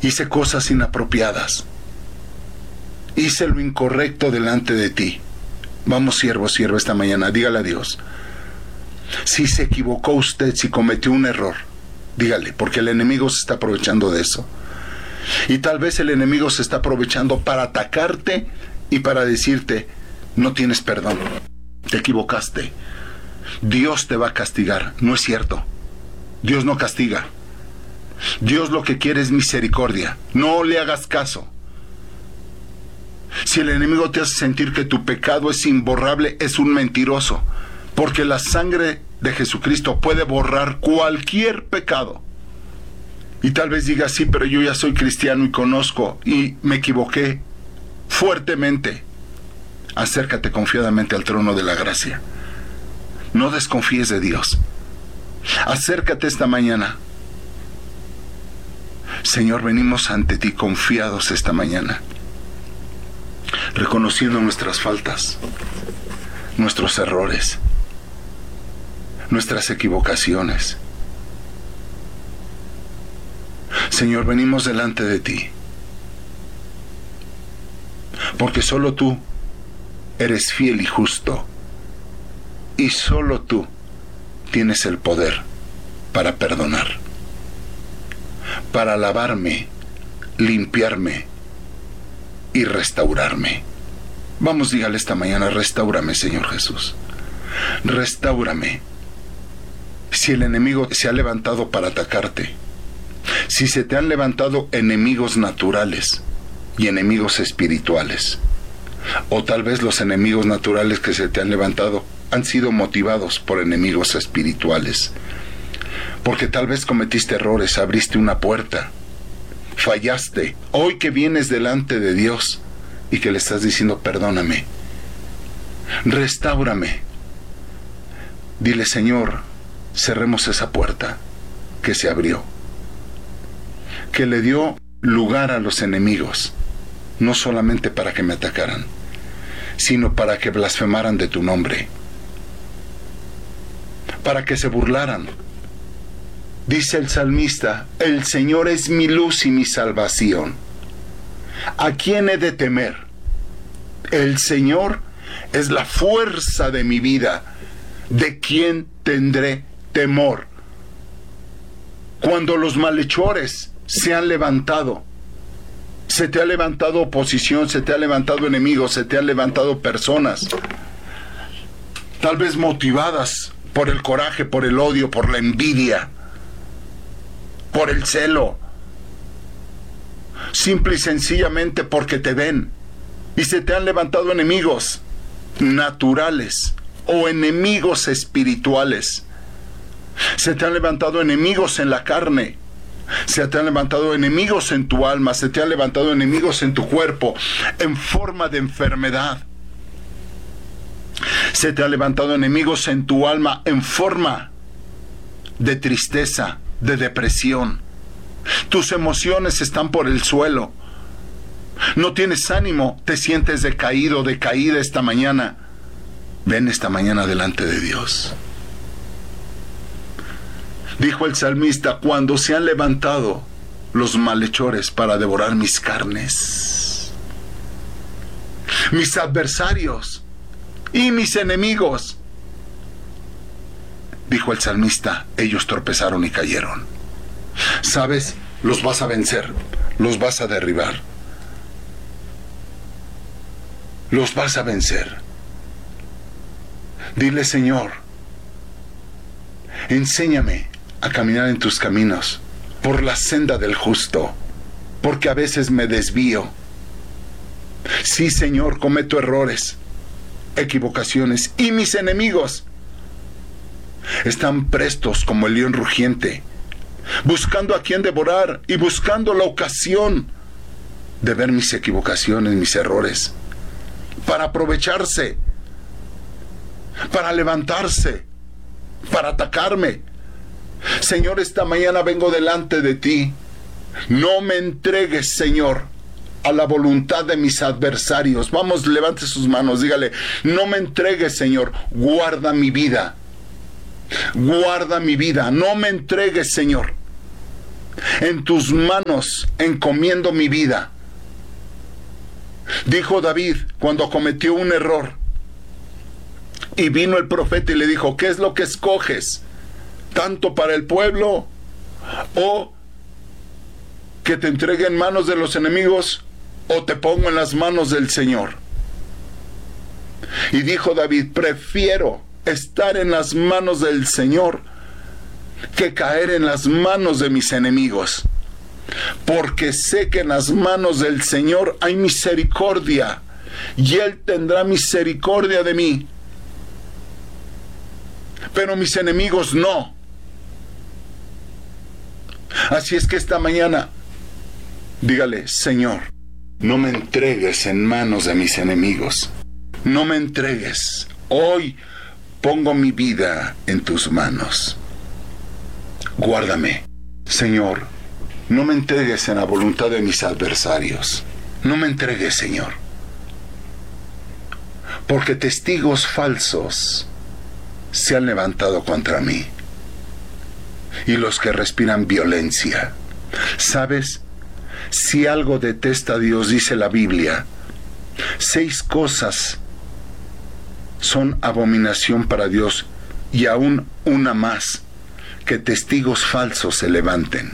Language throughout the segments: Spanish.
Hice cosas inapropiadas. Hice lo incorrecto delante de ti. Vamos, siervo, esta mañana, dígale a Dios. Si se equivocó usted, si cometió un error, dígale, porque el enemigo se está aprovechando de eso. Y tal vez el enemigo se está aprovechando para atacarte y para decirte, no tienes perdón, te equivocaste, Dios te va a castigar. No es cierto, Dios no castiga. Dios lo que quiere es misericordia. No le hagas caso. Si el enemigo te hace sentir que tu pecado es imborrable, es un mentiroso, porque la sangre de Jesucristo puede borrar cualquier pecado. Y tal vez digas, sí, pero yo ya soy cristiano y conozco y me equivoqué fuertemente. Acércate confiadamente al trono de la gracia. No desconfíes de Dios. Acércate esta mañana. Señor, venimos ante ti confiados esta mañana, reconociendo nuestras faltas, nuestros errores, nuestras equivocaciones. Señor, venimos delante de ti, porque solo tú eres fiel y justo, y solo tú tienes el poder para perdonar, para lavarme, limpiarme y restaurarme. Vamos, dígale esta mañana, restáurame, Señor Jesús. Restáurame. Si el enemigo se ha levantado para atacarte, si se te han levantado enemigos naturales y enemigos espirituales, o tal vez los enemigos naturales que se te han levantado han sido motivados por enemigos espirituales, porque tal vez cometiste errores, abriste una puerta, fallaste. Hoy que vienes delante de Dios y que le estás diciendo, perdóname, restáurame, dile, Señor, cerremos esa puerta que se abrió, que le dio lugar a los enemigos, no solamente para que me atacaran, sino para que blasfemaran de tu nombre, para que se burlaran. Dice el salmista, el Señor es mi luz y mi salvación. ¿A quién he de temer? El Señor es la fuerza de mi vida. ¿De quién tendré temor? Cuando los malhechores se han levantado, se te ha levantado oposición, se te ha levantado enemigos, se te han levantado personas, tal vez motivadas por el coraje, por el odio, por la envidia, por el celo, simple y sencillamente porque te ven, y se te han levantado enemigos naturales o enemigos espirituales. Se te han levantado enemigos en la carne, se te han levantado enemigos en tu alma, se te han levantado enemigos en tu cuerpo, en forma de enfermedad. Se te han levantado enemigos en tu alma en forma de tristeza, de depresión. Tus emociones están por el suelo. No tienes ánimo, te sientes decaído, decaída esta mañana. Ven esta mañana delante de Dios. Dijo el salmista, cuando se han levantado los malhechores para devorar mis carnes, mis adversarios y mis enemigos, dijo el salmista, ellos tropezaron y cayeron. ¿Sabes? Los vas a vencer, los vas a derribar, los vas a vencer. Dile, Señor, enséñame a caminar en tus caminos, por la senda del justo, porque a veces me desvío. Sí, Señor, cometo errores, equivocaciones, y mis enemigos están prestos como el león rugiente, buscando a quien devorar y buscando la ocasión de ver mis equivocaciones, mis errores, para aprovecharse, para levantarse, para atacarme. Señor, esta mañana vengo delante de ti. No me entregues, Señor, a la voluntad de mis adversarios. Vamos, levante sus manos, dígale, no me entregues, Señor, guarda mi vida. Guarda mi vida, no me entregues, Señor, En tus manos encomiendo mi vida. Dijo David cuando cometió un error. Y vino el profeta y le dijo, ¿qué es lo que escoges? ¿Tanto para el pueblo o que te entregue en manos de los enemigos o te pongo en las manos del Señor? Y dijo David, prefiero estar en las manos del Señor que caer en las manos de mis enemigos, porque sé que en las manos del Señor hay misericordia y Él tendrá misericordia de mí, pero mis enemigos no. Así es que esta mañana dígale, Señor, no me entregues en manos de mis enemigos, no me entregues. Hoy pongo mi vida en tus manos. Guárdame, Señor, no me entregues en la voluntad de mis adversarios. No me entregues, Señor, porque testigos falsos se han levantado contra mí y los que respiran violencia. ¿Sabes? Si algo detesta a Dios, dice la Biblia, 6 cosas son abominación para Dios y aún una más, que testigos falsos se levanten.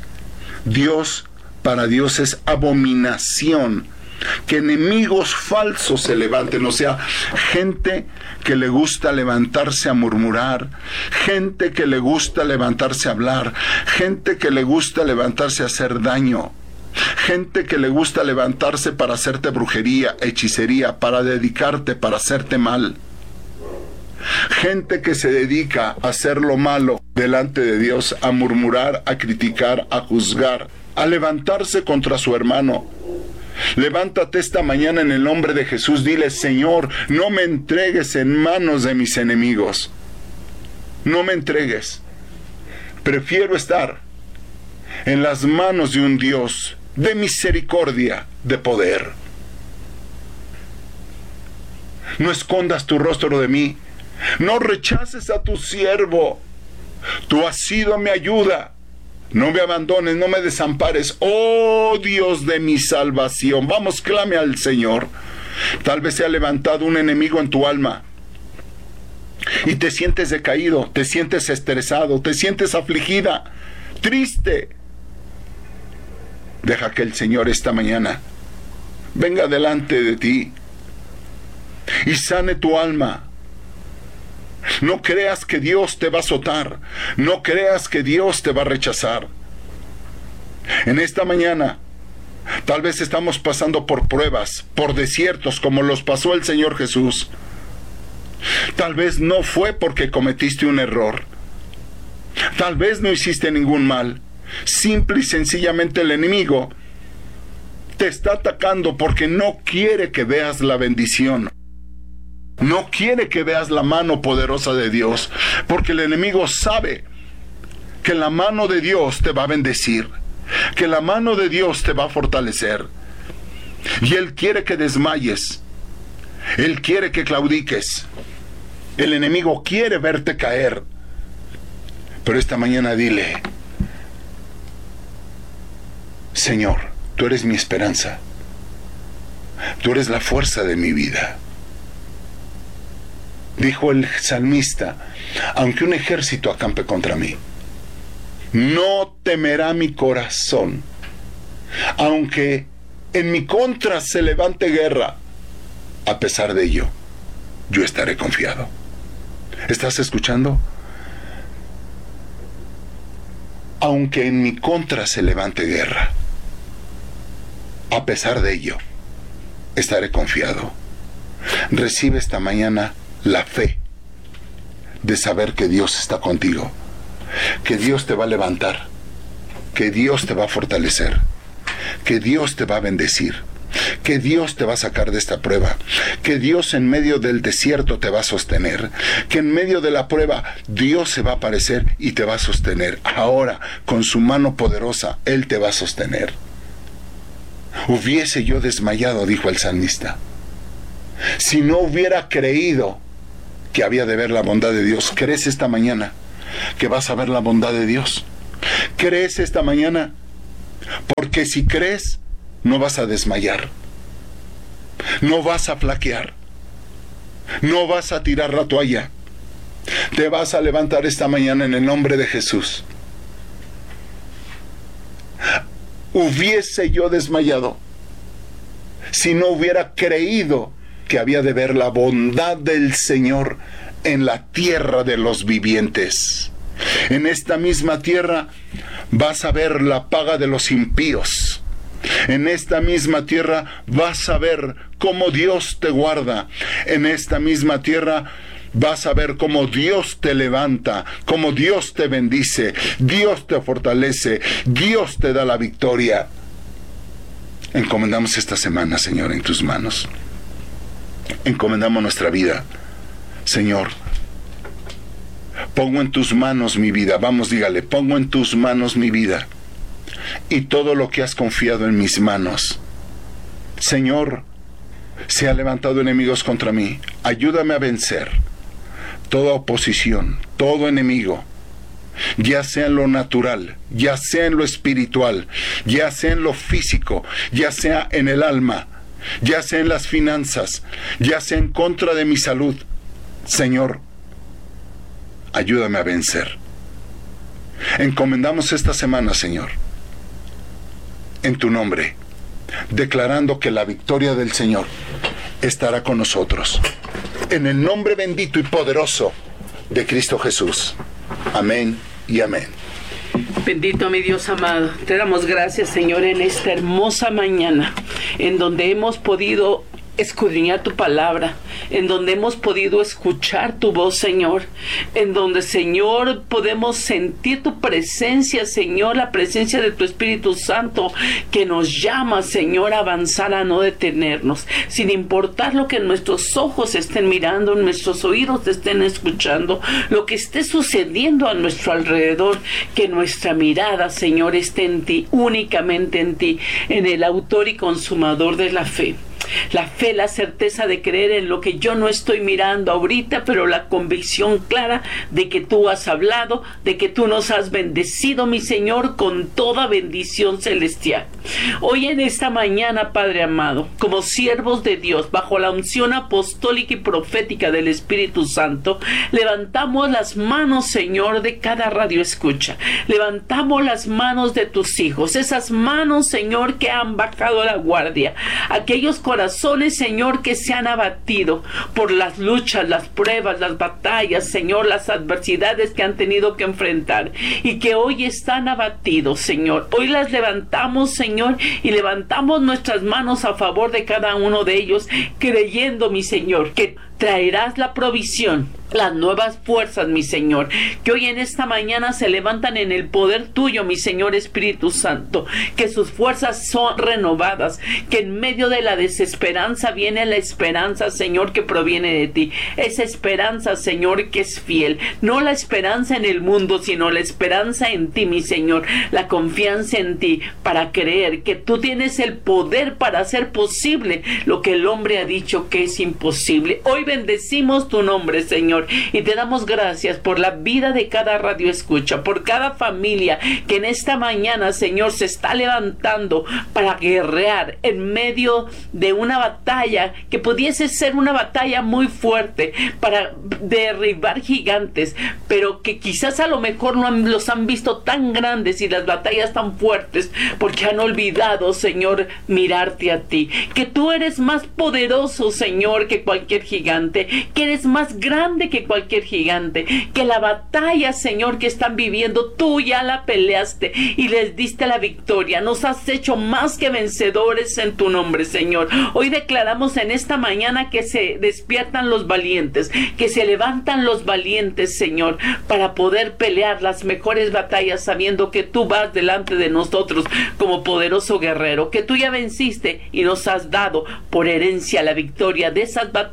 Para Dios es abominación que enemigos falsos se levanten, o sea, gente que le gusta levantarse a murmurar, gente que le gusta levantarse a hablar, gente que le gusta levantarse a hacer daño, gente que le gusta levantarse para hacerte brujería, hechicería, para dedicarte, para hacerte mal. Gente que se dedica a hacer lo malo delante de Dios, a murmurar, a criticar, a juzgar, a levantarse contra su hermano. Levántate esta mañana en el nombre de Jesús, dile, Señor, no me entregues en manos de mis enemigos. No me entregues. Prefiero estar en las manos de un Dios de misericordia, de poder. No escondas tu rostro de mí. No rechaces a tu siervo. Tú has sido mi ayuda. No me abandones, no me desampares. Oh Dios de mi salvación. Vamos, clame al Señor. Tal vez se ha levantado un enemigo en tu alma y te sientes decaído, te sientes estresado, te sientes afligida, triste. Deja que el Señor esta mañana venga delante de ti y sane tu alma. No creas que Dios te va a azotar. No creas que Dios te va a rechazar. En esta mañana, tal vez estamos pasando por pruebas, por desiertos, como los pasó el Señor Jesús. Tal vez no fue porque cometiste un error. Tal vez no hiciste ningún mal. Simple y sencillamente el enemigo te está atacando porque no quiere que veas la bendición. No quiere que veas la mano poderosa de Dios, porque el enemigo sabe que la mano de Dios te va a bendecir, que la mano de Dios te va a fortalecer. Y Él quiere que desmayes, Él quiere que claudiques. El enemigo quiere verte caer. Pero esta mañana dile, Señor, tú eres mi esperanza, tú eres la fuerza de mi vida. Dijo el salmista, aunque un ejército acampe contra mí, no temerá mi corazón. Aunque en mi contra se levante guerra, a pesar de ello, yo estaré confiado. ¿Estás escuchando? Aunque en mi contra se levante guerra, a pesar de ello, estaré confiado. Recibe esta mañana la fe de saber que Dios está contigo, que Dios te va a levantar, que Dios te va a fortalecer, que Dios te va a bendecir, que Dios te va a sacar de esta prueba, que Dios en medio del desierto te va a sostener, que en medio de la prueba Dios se va a aparecer y te va a sostener. Ahora, con su mano poderosa, Él te va a sostener. Hubiese yo desmayado, dijo el salmista, si no hubiera creído que había de ver la bondad de Dios. ¿Crees esta mañana que vas a ver la bondad de Dios? ¿Crees esta mañana? Porque si crees, no vas a desmayar. No vas a flaquear. No vas a tirar la toalla. Te vas a levantar esta mañana en el nombre de Jesús. Hubiese yo desmayado si no hubiera creído que había de ver la bondad del Señor en la tierra de los vivientes. En esta misma tierra vas a ver la paga de los impíos. En esta misma tierra vas a ver cómo Dios te guarda. En esta misma tierra vas a ver cómo Dios te levanta, cómo Dios te bendice, Dios te fortalece, Dios te da la victoria. Encomendamos esta semana, Señor, en tus manos. Encomendamos nuestra vida. Señor, pongo en tus manos mi vida. Vamos, dígale, pongo en tus manos mi vida y todo lo que has confiado en mis manos. Señor, se han levantado enemigos contra mí. Ayúdame a vencer toda oposición, todo enemigo, ya sea en lo natural, ya sea en lo espiritual, ya sea en lo físico, ya sea en el alma, ya sea en las finanzas, ya sea en contra de mi salud. Señor, ayúdame a vencer. Encomendamos esta semana, Señor, en tu nombre, declarando que la victoria del Señor estará con nosotros. En el nombre bendito y poderoso de Cristo Jesús. Amén y amén. Bendito mi Dios amado, te damos gracias, Señor, en esta hermosa mañana, en donde hemos podido escudriñar tu palabra, en donde hemos podido escuchar tu voz, Señor, en donde, Señor, podemos sentir tu presencia, Señor, la presencia de tu Espíritu Santo, que nos llama, Señor, a avanzar, a no detenernos, sin importar lo que nuestros ojos estén mirando, nuestros oídos estén escuchando, lo que esté sucediendo a nuestro alrededor, que nuestra mirada, Señor, esté en ti, únicamente en ti, en el autor y consumador de la fe. La fe, la certeza de creer en lo que yo no estoy mirando ahorita, pero la convicción clara de que tú has hablado, de que tú nos has bendecido, mi Señor, con toda bendición celestial. Hoy en esta mañana, Padre amado, como siervos de Dios, bajo la unción apostólica y profética del Espíritu Santo, levantamos las manos, Señor, de cada radio escucha. Levantamos las manos de tus hijos, esas manos, Señor, que han bajado la guardia, aquellos corazones, Señor, que se han abatido por las luchas, las pruebas, las batallas, Señor, las adversidades que han tenido que enfrentar y que hoy están abatidos, Señor. Hoy las levantamos, Señor, y levantamos nuestras manos a favor de cada uno de ellos, creyendo, mi Señor, que traerás la provisión, las nuevas fuerzas, mi Señor, que hoy en esta mañana se levantan en el poder tuyo, mi Señor Espíritu Santo, que sus fuerzas son renovadas, que en medio de la desesperanza viene la esperanza, Señor, que proviene de ti, esa esperanza, Señor, que es fiel, no la esperanza en el mundo, sino la esperanza en ti, mi Señor, la confianza en ti, para creer que tú tienes el poder para hacer posible lo que el hombre ha dicho que es imposible. Hoy bendecimos tu nombre, Señor, y te damos gracias por la vida de cada radio escucha, por cada familia que en esta mañana, Señor, se está levantando para guerrear en medio de una batalla que pudiese ser una batalla muy fuerte para derribar gigantes, pero que quizás a lo mejor los han visto tan grandes y las batallas tan fuertes porque han olvidado, Señor, mirarte a ti, que tú eres más poderoso, Señor, que cualquier gigante, que eres más grande que cualquier gigante, que la batalla, Señor, que están viviendo, tú ya la peleaste y les diste la victoria. Nos has hecho más que vencedores en tu nombre, Señor. Hoy declaramos en esta mañana que se despiertan los valientes, que se levantan los valientes, Señor, para poder pelear las mejores batallas, sabiendo que tú vas delante de nosotros como poderoso guerrero, que tú ya venciste y nos has dado por herencia la victoria de esas batallas que hoy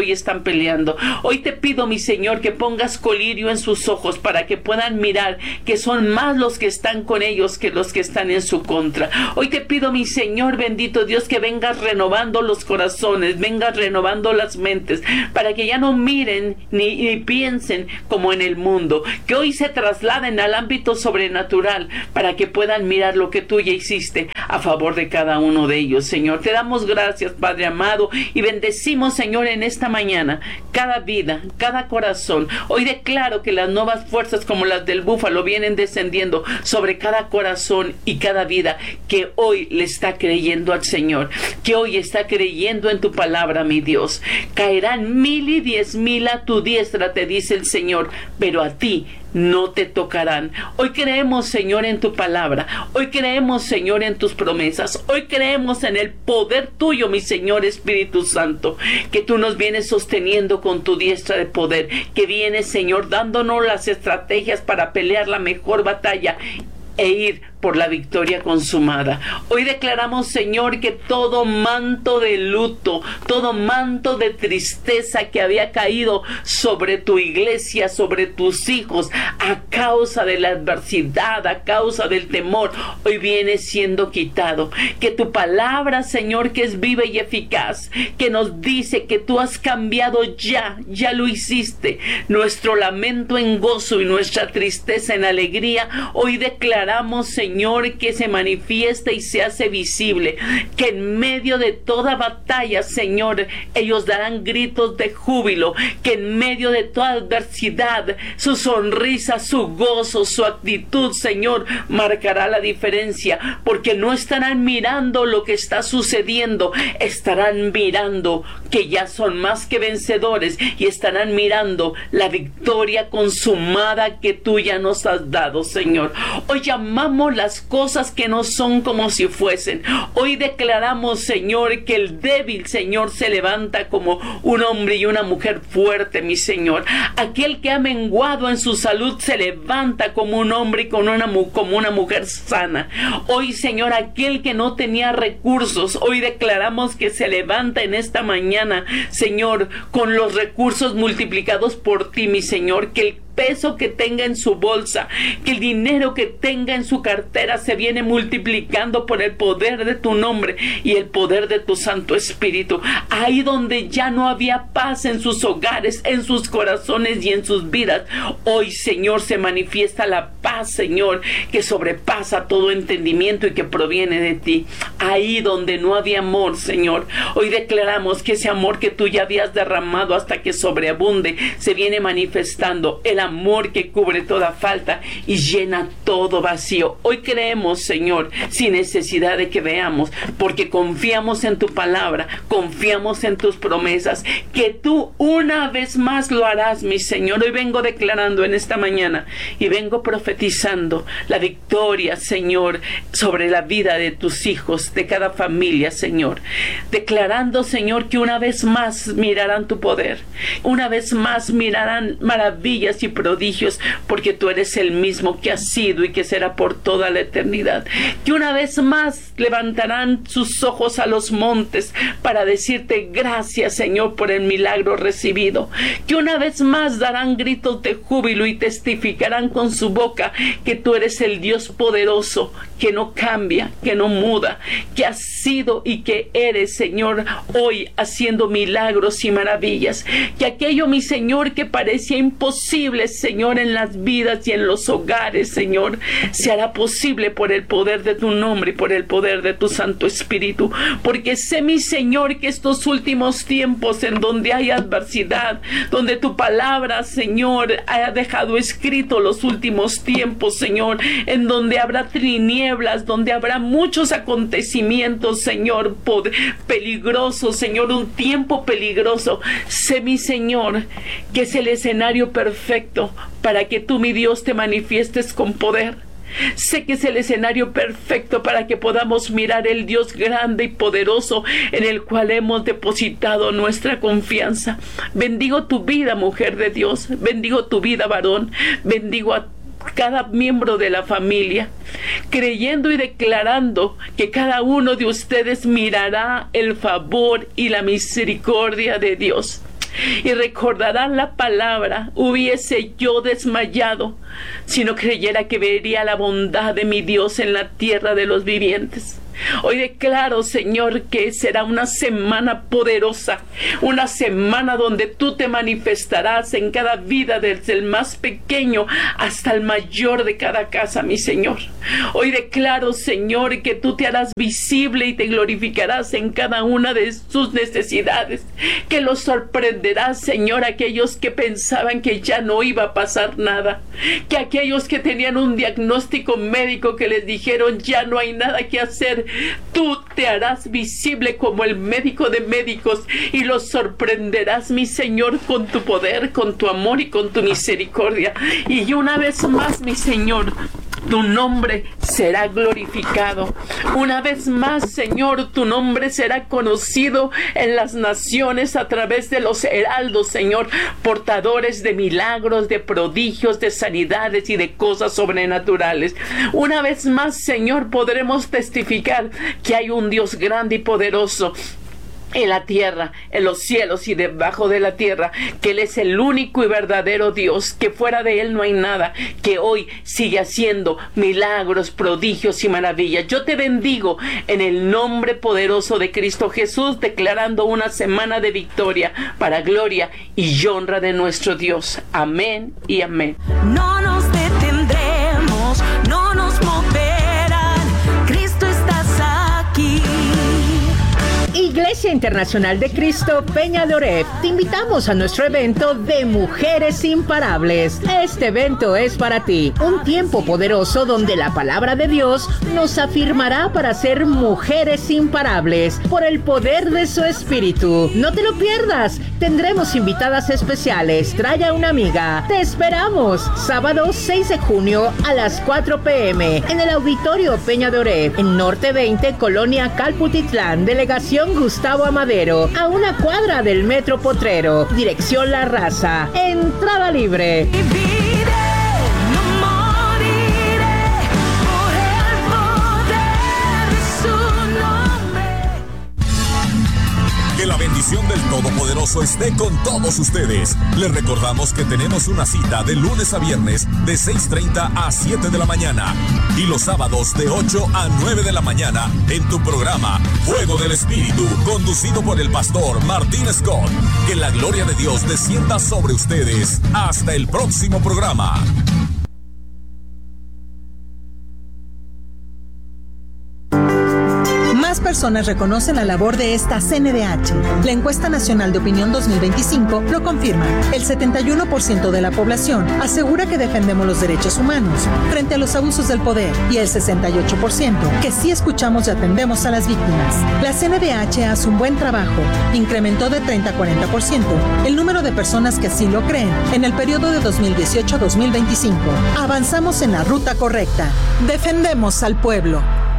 hoy están peleando. Hoy te pido, mi Señor, que pongas colirio en sus ojos para que puedan mirar que son más los que están con ellos que los que están en su contra. Hoy te pido, mi Señor bendito Dios, que vengas renovando los corazones, vengas renovando las mentes, para que ya no miren ni piensen como en el mundo, que hoy se trasladen al ámbito sobrenatural para que puedan mirar lo que tú ya hiciste a favor de cada uno de ellos, Señor. Te damos gracias, Padre amado, y bendecimos, Señor, en esta mañana cada vida, cada corazón. Hoy declaro que las nuevas fuerzas como las del búfalo vienen descendiendo sobre cada corazón y cada vida que hoy le está creyendo al Señor, que hoy está creyendo en tu palabra, mi Dios. Caerán 1000 y 10,000 a tu diestra, te dice el Señor, pero a ti no te tocarán. Hoy creemos, Señor, en tu palabra. Hoy creemos, Señor, en tus promesas. Hoy creemos en el poder tuyo, mi Señor Espíritu Santo, que tú nos vienes sosteniendo con tu diestra de poder, que vienes, Señor, dándonos las estrategias para pelear la mejor batalla e ir por la victoria consumada. Hoy declaramos, Señor, que todo manto de luto, todo manto de tristeza que había caído sobre tu iglesia, sobre tus hijos, a causa de la adversidad, a causa del temor, hoy viene siendo quitado. Que tu palabra, Señor, que es viva y eficaz, que nos dice que tú has cambiado ya lo hiciste, nuestro lamento en gozo y nuestra tristeza en alegría. Hoy declaramos, Señor, que se manifiesta y se hace visible, que en medio de toda batalla, Señor, ellos darán gritos de júbilo, que en medio de toda adversidad, su sonrisa, su gozo, su actitud, Señor, marcará la diferencia, porque no estarán mirando lo que está sucediendo, estarán mirando que ya son más que vencedores y estarán mirando la victoria consumada que tú ya nos has dado, Señor. Hoy llamamos las cosas que no son como si fuesen. Hoy declaramos, Señor, que el débil, Señor, se levanta como un hombre y una mujer fuerte, mi Señor. Aquel que ha menguado en su salud se levanta como un hombre y como una mujer sana. Hoy, Señor, aquel que no tenía recursos, hoy declaramos que se levanta en esta mañana, Señor, con los recursos multiplicados por ti, mi Señor. Que el peso que tenga en su bolsa, que el dinero que tenga en su cartera se viene multiplicando por el poder de tu nombre y el poder de tu Santo Espíritu. Ahí donde ya no había paz en sus hogares, en sus corazones y en sus vidas, hoy, Señor, se manifiesta la paz, Señor, que sobrepasa todo entendimiento y que proviene de ti. Ahí donde no había amor, Señor, hoy declaramos que ese amor que tú ya habías derramado hasta que sobreabunde se viene manifestando. El amor que cubre toda falta y llena todo vacío. Hoy creemos, Señor, sin necesidad de que veamos, porque confiamos en tu palabra, confiamos en tus promesas, que tú una vez más lo harás, mi Señor. Hoy vengo declarando en esta mañana y vengo profetizando la victoria, Señor, sobre la vida de tus hijos, de cada familia, Señor. Declarando, Señor, que una vez más mirarán tu poder, una vez más mirarán maravillas y prodigios, porque tú eres el mismo que has sido y que será por toda la eternidad. Que una vez más levantarán sus ojos a los montes para decirte gracias, Señor, por el milagro recibido. Que una vez más darán gritos de júbilo y testificarán con su boca que tú eres el Dios poderoso, que no cambia, que no muda, que has sido y que eres, Señor, hoy haciendo milagros y maravillas. Que aquello, mi Señor, que parecía imposible, Señor, en las vidas y en los hogares, Señor, se hará posible por el poder de tu nombre y por el poder de tu Santo Espíritu. Porque sé, mi Señor, que estos últimos tiempos en donde hay adversidad, donde tu palabra, Señor, ha dejado escrito los últimos tiempos, Señor, en donde habrá tinieblas, donde habrá muchos acontecimientos, Señor, peligrosos, Señor, un tiempo peligroso. Sé, mi Señor, que es el escenario perfecto para que tú, mi Dios, te manifiestes con poder. Sé que es el escenario perfecto para que podamos mirar el Dios grande y poderoso en el cual hemos depositado nuestra confianza. Bendigo tu vida, mujer de Dios. Bendigo tu vida, varón. Bendigo a cada miembro de la familia, creyendo y declarando que cada uno de ustedes mirará el favor y la misericordia de Dios. y recordarán la palabra: hubiese yo desmayado si no creyera que vería la bondad de mi Dios en la tierra de los vivientes. Hoy declaro, Señor, que será una semana poderosa, una semana donde tú te manifestarás en cada vida, desde el más pequeño hasta el mayor de cada casa, mi Señor. Hoy declaro, Señor, que tú te harás visible y te glorificarás en cada una de sus necesidades, que los sorprenderás, Señor, aquellos que pensaban que ya no iba a pasar nada, que aquellos que tenían un diagnóstico médico que les dijeron ya no hay nada que hacer, tú te harás visible como el médico de médicos y los sorprenderás, mi Señor, con tu poder, con tu amor y con tu misericordia. Y una vez más, mi Señor, tu nombre será glorificado. Una vez más, Señor, tu nombre será conocido en las naciones a través de los heraldos, Señor, portadores de milagros, de prodigios, de sanidades y de cosas sobrenaturales. Una vez más, Señor, podremos testificar que hay un Dios grande y poderoso en la tierra, en los cielos y debajo de la tierra, que Él es el único y verdadero Dios, que fuera de Él no hay nada, que hoy sigue haciendo milagros, prodigios y maravillas. Yo te bendigo en el nombre poderoso de Cristo Jesús, declarando una semana de victoria para gloria y honra de nuestro Dios. Amén y amén. No nos detendremos, no nos moverán, Cristo estás aquí. Iglesia Internacional de Cristo Peña de Oreb, te invitamos a nuestro evento de Mujeres Imparables. Este evento es para ti, un tiempo poderoso donde la palabra de Dios nos afirmará para ser mujeres imparables por el poder de su Espíritu. No te lo pierdas, tendremos invitadas especiales, trae a una amiga. Te esperamos, sábado 6 de junio a las 4 p.m. en el Auditorio Peña de Oreb, en Norte 20, Colonia Calputitlán, Delegación Gustavo Amadero, a una cuadra del Metro Potrero, dirección La Raza, entrada libre. Viviré, no moriré, por el poder de su nombre. Que la bendición del Todopoderoso esté con todos ustedes. Les recordamos que tenemos una cita de lunes a viernes de 6:30 a 7 de la mañana y los sábados de 8 a 9 de la mañana en tu programa Fuego del Espíritu, conducido por el pastor Martín Scott. Que la gloria de Dios descienda sobre ustedes. Hasta el próximo programa. Más personas reconocen la labor de esta CNDH. La encuesta nacional de opinión 2025 lo confirma. El 71% de la población asegura que defendemos los derechos humanos frente a los abusos del poder y el 68% que sí escuchamos y atendemos a las víctimas. La CNDH hace un buen trabajo. Incrementó de 30 a 40% el número de personas que así lo creen en el periodo de 2018 a 2025. Avanzamos en la ruta correcta. Defendemos al pueblo.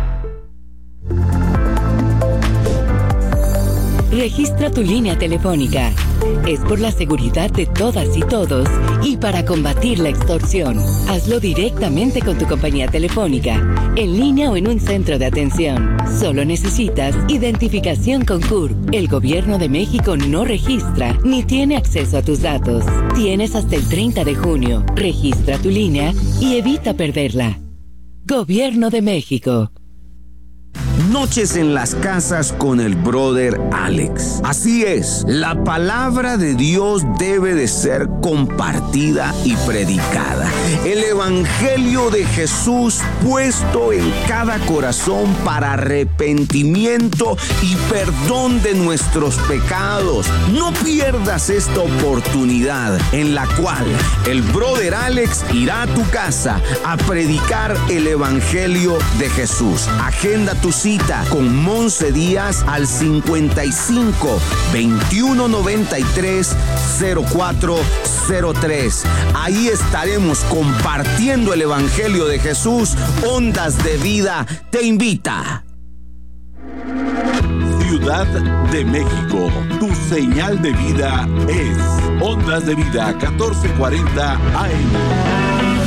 Registra tu línea telefónica. Es por la seguridad de todas y todos y para combatir la extorsión. Hazlo directamente con tu compañía telefónica, en línea o en un centro de atención. Solo necesitas identificación con CURP. El Gobierno de México no registra ni tiene acceso a tus datos. Tienes hasta el 30 de junio. Registra tu línea y evita perderla. Gobierno de México. Noches en las casas con el brother Alex. Así es, la palabra de Dios debe de ser compartida y predicada. El evangelio de Jesús puesto en cada corazón para arrepentimiento y perdón de nuestros pecados. No pierdas esta oportunidad en la cual el brother Alex irá a tu casa a predicar el evangelio de Jesús. Agenda tu cita con Monse Díaz al 55 21 93 0403. Ahí estaremos compartiendo el evangelio de Jesús. Ondas de Vida te invita. Ciudad de México, tu señal de vida es Ondas de Vida 1440 AM.